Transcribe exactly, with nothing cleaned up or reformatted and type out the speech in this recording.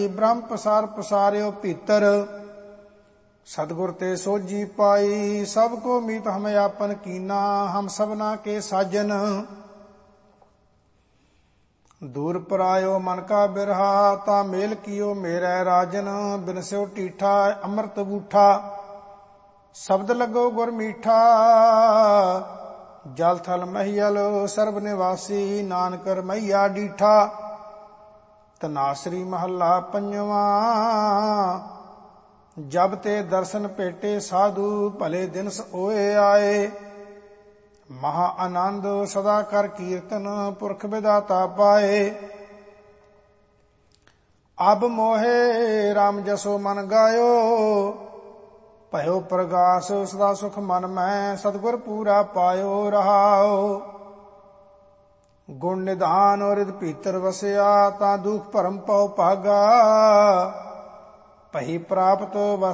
ਬ੍ਰਹਮ ਪਸਾਰ ਪਸਾਰਿਓ ਭੀਤਰ। ਸਤਿਗੁਰ ਤੇ ਸੋਝੀ ਪਾਈ ਸਭ ਕੋ ਮੀਤ ਹਮ ਆਪਨ ਕੀਨਾ। ਹਮ ਸਭਨਾ ਕੇ ਸਾਜਨ ਦੂਰ ਪਰਾਇਓ ਮਨ ਕਾ ਬਿਰਹਾ। ਤਾ ਮੇਲ ਕੀਓ ਮੇਰੇ ਰਾਜਨ ਬਿਨ ਸਿਓ ਢੀਠਾ ਅੰਮ੍ਰਿਤ ਬੂਠਾ। ਸ਼ਬਦ ਲੱਗੋ ਗੁਰ ਮੀਠਾ ਜਲ ਥਲ ਮਹੀਲ ਸਰਬ ਨਿਵਾਸੀ। ਨਾਨਕ ਰਮਈਆ ਡੀਠਾ। ਤਨਾਸਰੀ ਮਹੱਲਾ ਪੰਜਵਾ। ਜਬ ਤੇ ਦਰਸ਼ਨ ਭੇਟੇ ਸਾਧੂ ਭਲੇ ਦਿਨਸ ਓਏ ਆਏ। ਮਹਾ ਆਨੰਦ ਸਦਾ ਕਰ ਕੀਰਤਨ ਪੁਰਖ ਵਿਦਾਤਾ ਪਾਏ। ਅਬ ਮੋਹੇ ਰਾਮ ਜਸੋ ਮਨ ਗਾਇਓ। ਭਇਓ ਪ੍ਰਗਾਸ ਸਦਾ ਸੁਖ ਮਨ ਮੈਂ। ਸਤਿਗੁਰ ਪੂਰਾ ਪਾਇਓ ਰਹਾਓ। ਗੁਣ ਨਿਧਾਨ ਰਿਦ ਭੀਤਰ ਵਸਿਆ। ਤਾਂ ਦੁਖ ਭਰਮ ਪਉ ਭਾਗਾ। ਭਈ ਪ੍ਰਾਪਤ